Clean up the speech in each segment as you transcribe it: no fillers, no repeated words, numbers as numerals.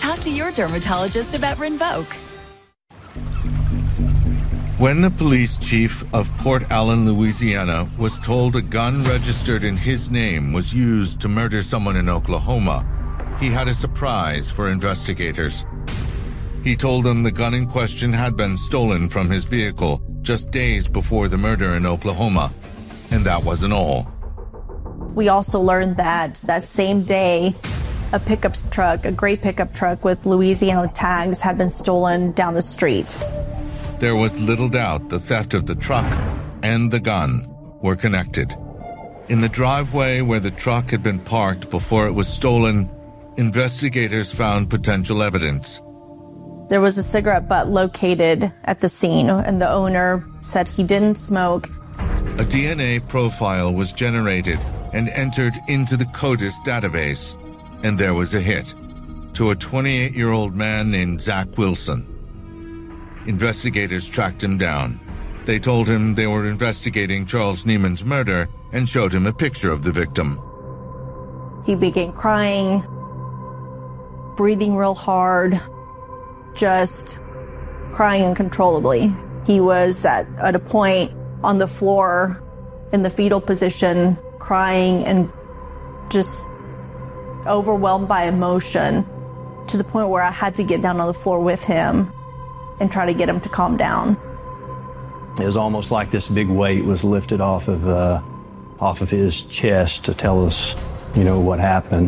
Talk to your dermatologist about Rinvoq. When the police chief of Port Allen, Louisiana, was told a gun registered in his name was used to murder someone in Oklahoma, he had a surprise for investigators. He told them the gun in question had been stolen from his vehicle just days before the murder in Oklahoma, and that wasn't all. We also learned that same day, a pickup truck, a gray pickup truck with Louisiana tags, had been stolen down the street. There was little doubt the theft of the truck and the gun were connected. In the driveway where the truck had been parked before it was stolen, investigators found potential evidence. There was a cigarette butt located at the scene, and the owner said he didn't smoke. A DNA profile was generated and entered into the CODIS database, and there was a hit to a 28-year-old man named Zach Wilson. Investigators tracked him down. They told him they were investigating Charles Neiman's murder and showed him a picture of the victim. He began crying, breathing real hard, just crying uncontrollably. He was at a point on the floor in the fetal position, crying and just overwhelmed by emotion, to the point where I had to get down on the floor with him and try to get him to calm down. It was almost like this big weight was lifted off of his chest to tell us, what happened.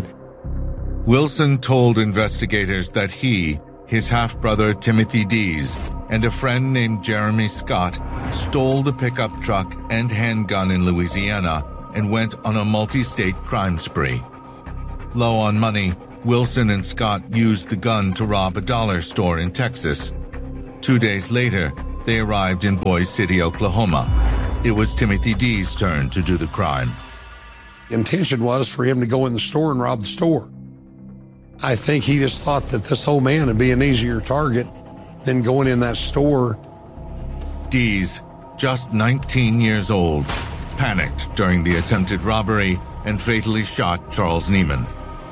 Wilson told investigators that he, his half-brother Timothy Dees, and a friend named Jeremy Scott stole the pickup truck and handgun in Louisiana and went on a multi-state crime spree. Low on money, Wilson and Scott used the gun to rob a dollar store in Texas. 2 days later, they arrived in Boise City, Oklahoma. It was Timothy Dees' turn to do the crime. The intention was for him to go in the store and rob the store. I think he just thought that this old man would be an easier target than going in that store. Dees, just 19 years old, panicked during the attempted robbery and fatally shot Charles Neiman.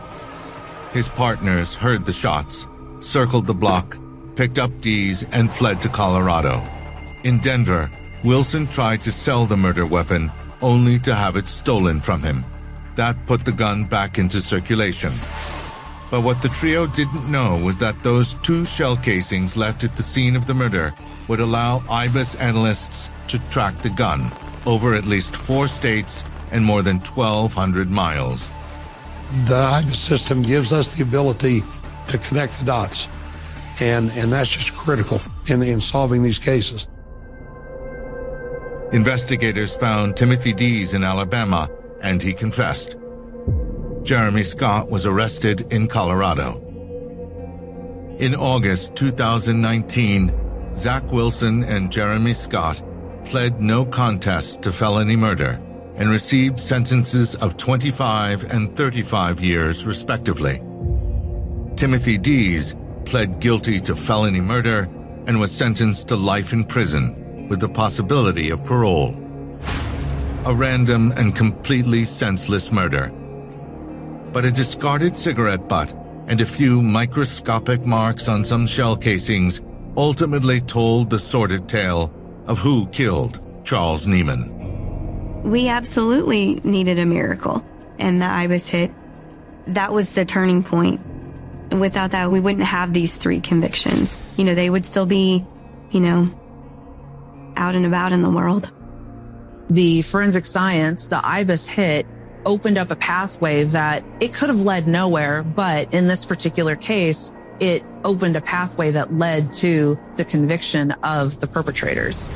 His partners heard the shots, circled the block, picked up Dees, and fled to Colorado. In Denver, Wilson tried to sell the murder weapon, only to have it stolen from him. That put the gun back into circulation. But what the trio didn't know was that those 2 shell casings left at the scene of the murder would allow IBIS analysts to track the gun over at least 4 states and more than 1,200 miles. The IBIS system gives us the ability to connect the dots. And that's just critical in solving these cases. Investigators found Timothy Dees in Alabama, and he confessed. Jeremy Scott was arrested in Colorado. In August 2019, Zach Wilson and Jeremy Scott pled no contest to felony murder and received sentences of 25 and 35 years, respectively. Timothy Dees pled guilty to felony murder and was sentenced to life in prison with the possibility of parole. A random and completely senseless murder. But a discarded cigarette butt and a few microscopic marks on some shell casings ultimately told the sordid tale of who killed Charles Neiman. We absolutely needed a miracle, and the IBIS hit. That was the turning point. Without that, we wouldn't have these 3 convictions. They would still be, out and about in the world. The forensic science, the IBIS hit, opened up a pathway that it could have led nowhere, but in this particular case, it opened a pathway that led to the conviction of the perpetrators.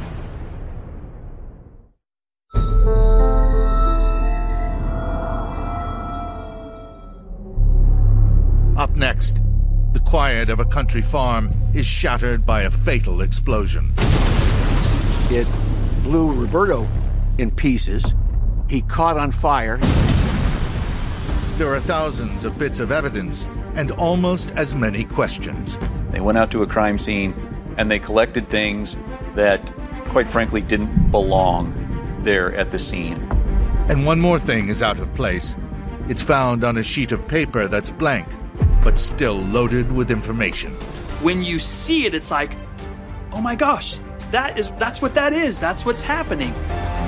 Up next, the quiet of a country farm is shattered by a fatal explosion. It blew Roberto in pieces. He caught on fire. There are thousands of bits of evidence and almost as many questions. They went out to a crime scene and they collected things that, quite frankly, didn't belong there at the scene. And one more thing is out of place. It's found on a sheet of paper that's blank, but still loaded with information. When you see it, it's like, oh my gosh, that's what that is. That's what's happening.